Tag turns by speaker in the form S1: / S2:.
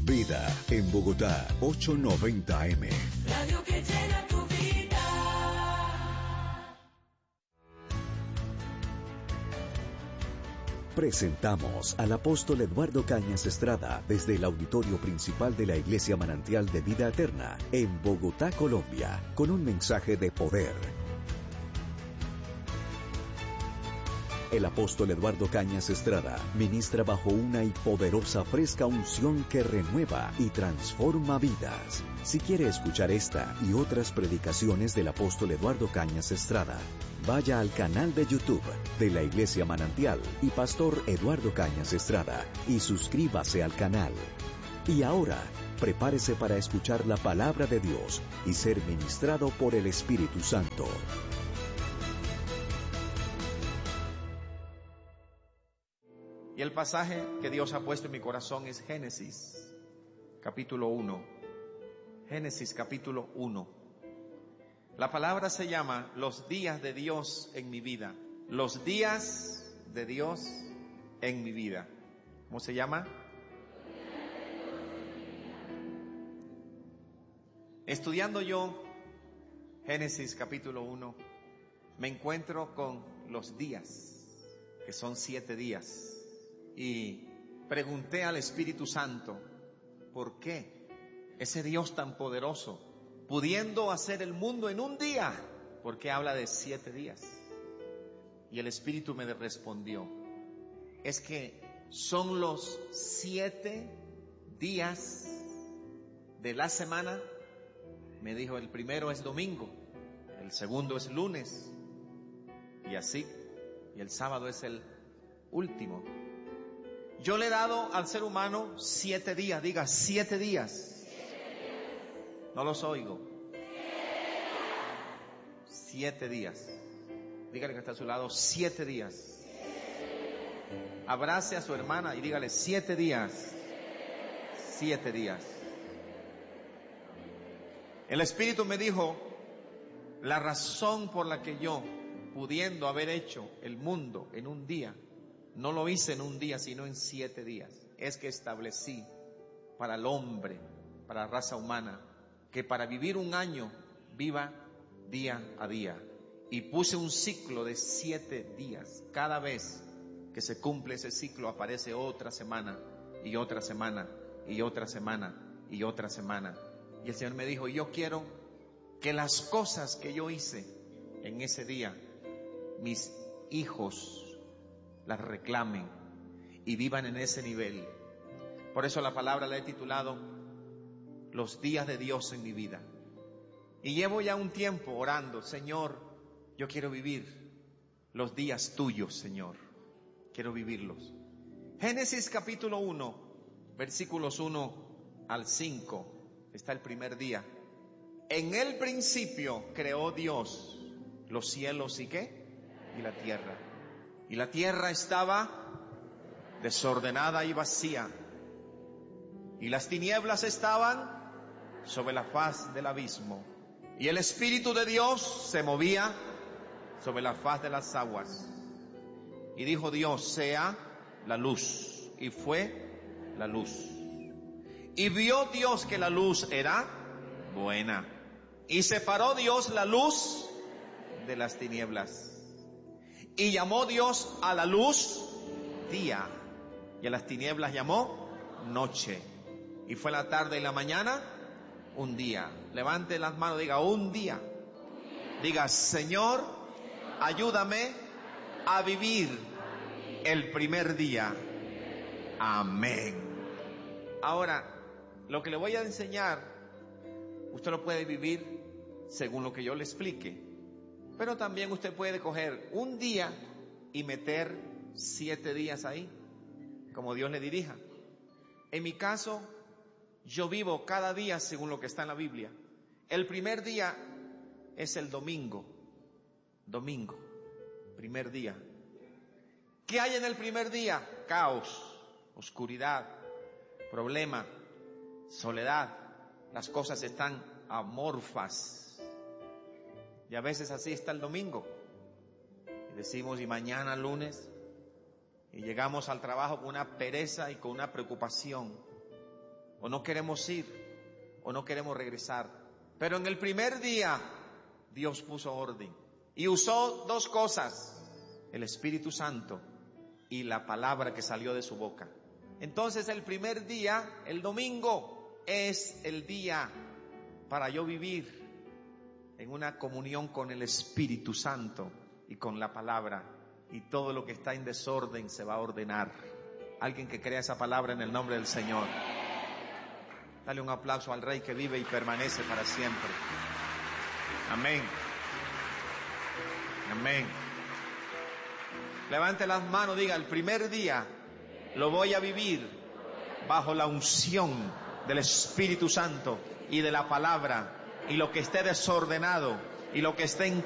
S1: Vida en Bogotá, 890 AM.
S2: Radio que llena tu vida.
S1: Presentamos al apóstol Eduardo Cañas Estrada desde el auditorio principal de la Iglesia Manantial de Vida Eterna en Bogotá, Colombia, con un mensaje de poder. El apóstol Eduardo Cañas Estrada ministra bajo una y poderosa fresca unción que renueva y transforma vidas. Si quiere escuchar esta y otras predicaciones del apóstol Eduardo Cañas Estrada, vaya al canal de YouTube de la Iglesia Manantial y Pastor Eduardo Cañas Estrada y suscríbase al canal. Y ahora, prepárese para escuchar la palabra de Dios y ser ministrado por el Espíritu Santo.
S3: Y el pasaje que Dios ha puesto en mi corazón es Génesis, capítulo 1. Génesis, capítulo 1. La palabra se llama los días de Dios en mi vida. Los días de Dios en mi vida. ¿Cómo se llama? Estudiando yo Génesis, capítulo 1, me encuentro con los días, que son 7 días. Y pregunté al Espíritu Santo, ¿por qué ese Dios tan poderoso, pudiendo hacer el mundo en un día, por qué habla de 7 días? Y el Espíritu me respondió, es que son los 7 días de la semana. Me dijo, el primero es domingo, el segundo es lunes, y así, y el sábado es el último. Yo le he dado al ser humano 7 días, diga 7 días. No los oigo. 7 días. Dígale que está a su lado, 7 días. Abrace a su hermana y dígale 7 días. 7 días. El Espíritu me dijo, la razón por la que yo, pudiendo haber hecho el mundo en un día, no lo hice en un día, sino en 7 días. Es que establecí para el hombre, para la raza humana, que para vivir un año, viva día a día. Y puse un ciclo de 7 días. Cada vez que se cumple ese ciclo, aparece otra semana, y otra semana, y otra semana, y otra semana. Y el Señor me dijo, yo quiero que las cosas que yo hice en ese día, mis hijos las reclamen y vivan en ese nivel. Por eso la palabra la he titulado los días de Dios en mi vida. Y llevo ya un tiempo orando, Señor, yo quiero vivir los días tuyos, Señor. Quiero vivirlos. Génesis capítulo 1, versículos 1 al 5, está el primer día. En el principio creó Dios los cielos y ¿qué? Y la tierra. Y la tierra estaba desordenada y vacía, y las tinieblas estaban sobre la faz del abismo, y el Espíritu de Dios se movía sobre la faz de las aguas. Y dijo Dios, sea la luz, y fue la luz. Y vio Dios que la luz era buena, y separó Dios la luz de las tinieblas. Y llamó Dios a la luz día, y a las tinieblas llamó noche. Y fue la tarde y la mañana un día. Levante las manos, diga un día. Diga, Señor, ayúdame a vivir el primer día. Amén. Ahora, lo que le voy a enseñar, usted lo puede vivir según lo que yo le explique. Pero también usted puede coger un día y meter 7 días ahí, como Dios le dirija. En mi caso, yo vivo cada día según lo que está en la Biblia. El primer día es el domingo. Domingo, primer día. ¿Qué hay en el primer día? Caos, oscuridad, problema, soledad. Las cosas están amorfas. Y a veces así está el domingo. Y decimos, y mañana lunes. Y llegamos al trabajo con una pereza y con una preocupación. o no queremos ir, o no queremos regresar. Pero en el primer día, Dios puso orden y usó dos cosas: el Espíritu Santo y la palabra que salió de su boca. Entonces el primer día, el domingo, es el día para yo vivir en una comunión con el Espíritu Santo y con la palabra, y todo lo que está en desorden se va a ordenar. Alguien que crea esa palabra en el nombre del Señor. Dale un aplauso al Rey que vive y permanece para siempre. Amén. Amén. Levante las manos, diga: el primer día lo voy a vivir bajo la unción del Espíritu Santo y de la palabra, y lo que esté desordenado y lo que esté en